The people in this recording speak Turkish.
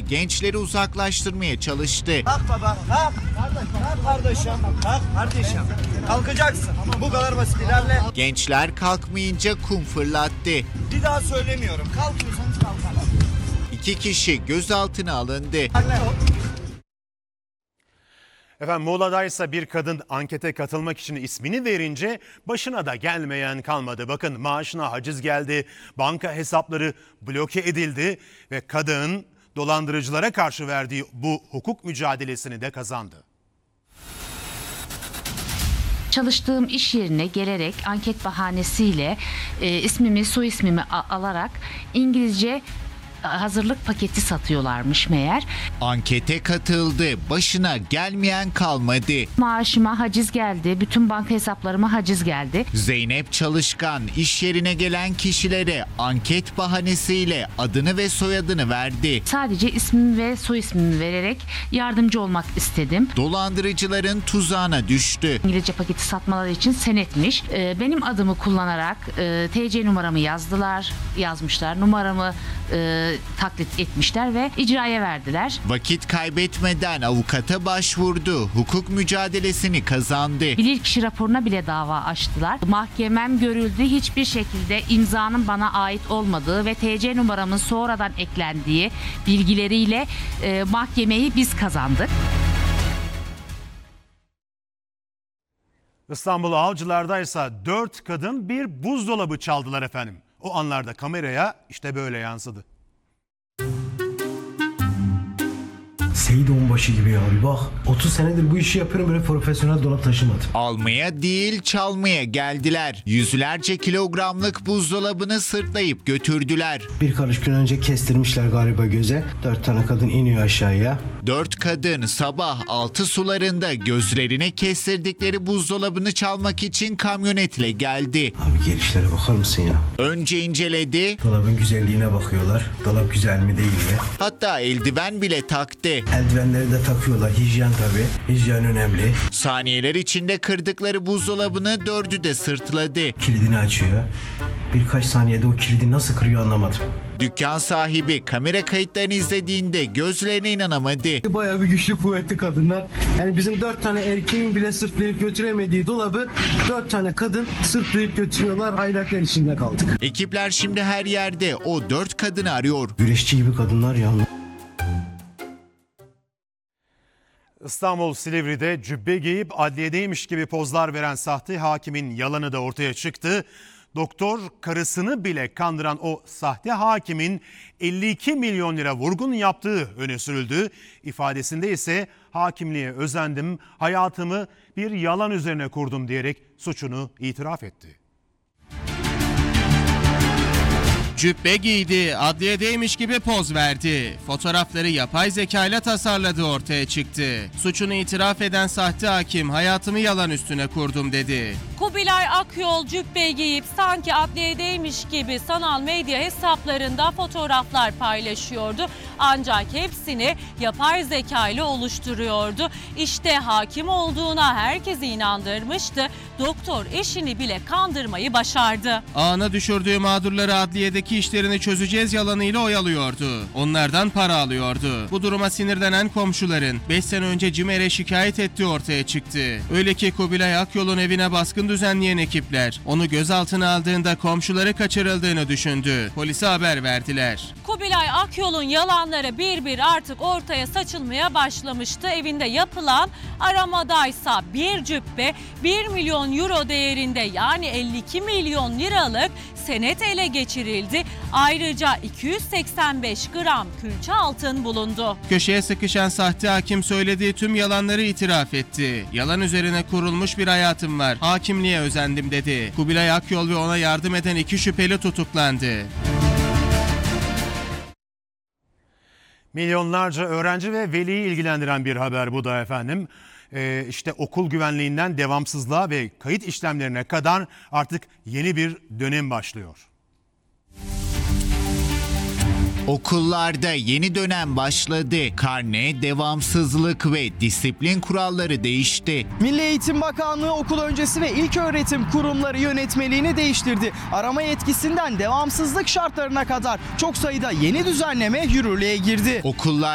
gençleri uzaklaştırmaya çalıştı. Kalk baba, kalk. Kalk kardeşim, kalk kardeşim. Kalkacaksın. Bu kadar basit, ilerle. Gençler kalkmayınca kum fırlattı. Bir daha söylemiyorum. Kalkıyorsanız kalkalım. 2 kişi gözaltına alındı. Efendim Muğla'da ise bir kadın ankete katılmak için ismini verince başına da gelmeyen kalmadı. Bakın maaşına haciz geldi, banka hesapları bloke edildi ve kadın dolandırıcılara karşı verdiği bu hukuk mücadelesini de kazandı. Çalıştığım iş yerine gelerek anket bahanesiyle ismimi, soy ismimi alarak İngilizce hazırlık paketi satıyorlarmış meğer. Ankete katıldı, başına gelmeyen kalmadı. Maaşıma haciz geldi, bütün banka hesaplarıma haciz geldi. Zeynep Çalışkan iş yerine gelen kişilere anket bahanesiyle adını ve soyadını verdi. Sadece ismimi ve soy ismimi vererek yardımcı olmak istedim. Dolandırıcıların tuzağına düştü. İngilizce paketi satmaları için senetmiş. Benim adımı kullanarak TC numaramı yazmışlar. Numaramı taklit etmişler ve icraya verdiler. Vakit kaybetmeden avukata başvurdu. Hukuk mücadelesini kazandı. Bilirkişi raporuna bile dava açtılar. Mahkemem görüldü. Hiçbir şekilde imzanın bana ait olmadığı ve TC numaramın sonradan eklendiği bilgileriyle mahkemeyi biz kazandık. İstanbul Avcılar'da ise 4 kadın bir buzdolabı çaldılar efendim. O anlarda kameraya işte böyle yansıdı. Seyit onbaşı gibi ya, bir bak. 30 senedir bu işi yapıyorum, böyle profesyonel dolap taşımadım. Almaya değil çalmaya geldiler. Yüzlerce kilogramlık buzdolabını sırtlayıp götürdüler. Birkaç gün önce kestirmişler galiba göze. 4 tane kadın iniyor aşağıya. 4 kadın sabah 6 sularında gözlerine kestirdikleri buzdolabını çalmak için kamyonetle geldi. Abi gelişlere bakar mısın ya? Önce inceledi, Dolabın güzelliğine bakıyorlar. Dolap güzel mi değil mi? hatta eldiven bile taktı. Eldivenleri de takıyorlar. Hijyen tabii. Hijyen önemli. Saniyeler içinde kırdıkları buzdolabını 4'ü de sırtladı. Kilidini açıyor. Birkaç saniyede o kilidi nasıl kırıyor anlamadım. Dükkan sahibi kamera kayıtlarını izlediğinde gözlerine inanamadı. Bayağı bir güçlü kuvvetli kadınlar. Yani bizim 4 tane erkeğin bile sırtlayıp götüremediği dolabı 4 tane kadın sırtlayıp götürüyorlar. Hayretler içinde kaldık. Ekipler şimdi her yerde o 4 kadını arıyor. Güreşçi gibi kadınlar ya. İstanbul Silivri'de cübbe giyip adliyedeymiş gibi pozlar veren sahte hakimin yalanı da ortaya çıktı. Doktor karısını bile kandıran o sahte hakimin 52 milyon lira vurgun yaptığı öne sürüldü. İfadesinde ise hakimliğe özendim, hayatımı bir yalan üzerine kurdum diyerek suçunu itiraf etti. Cübbe giydi, adliyedeymiş gibi poz verdi. Fotoğrafları yapay zekayla tasarladığı ortaya çıktı. Suçunu itiraf eden sahte hakim hayatımı yalan üstüne kurdum dedi. Kubilay Akyol cübbe giyip sanki adliyedeymiş gibi sanal medya hesaplarında fotoğraflar paylaşıyordu. Ancak hepsini yapay zeka ile oluşturuyordu. İşte hakim olduğuna herkesi inandırmıştı. Doktor eşini bile kandırmayı başardı. Ağına düşürdüğü mağdurları adliyedeki işlerini çözeceğiz yalanıyla oyalıyordu. Onlardan para alıyordu. Bu duruma sinirlenen komşuların 5 sene önce CİMER'e şikayet ettiği ortaya çıktı. Öyle ki Kubilay Akyol'un evine baskın düzenleyen ekipler onu gözaltına aldığında komşuları kaçırıldığını düşündü. Polise haber verdiler. Kubilay Akyol'un yalanları bir bir artık ortaya saçılmaya başlamıştı. Evinde yapılan aramadaysa bir cübbe 1 milyon euro değerinde yani 52 milyon liralık senet ele geçirildi. Ayrıca 285 gram külçe altın bulundu. Köşeye sıkışan sahte hakim söylediği tüm yalanları itiraf etti. Yalan üzerine kurulmuş bir hayatım var. Hakimliğe özendim dedi. Kubilay Akyol ve ona yardım eden 2 şüpheli tutuklandı. Milyonlarca öğrenci ve veliyi ilgilendiren bir haber bu da efendim. İşte okul güvenliğinden devamsızlığa ve kayıt işlemlerine kadar artık yeni bir dönem başlıyor. Okullarda yeni dönem başladı. Karne, devamsızlık ve disiplin kuralları değişti. Milli Eğitim Bakanlığı okul öncesi ve ilköğretim kurumları yönetmeliğini değiştirdi. Arama yetkisinden devamsızlık şartlarına kadar çok sayıda yeni düzenleme yürürlüğe girdi. Okullar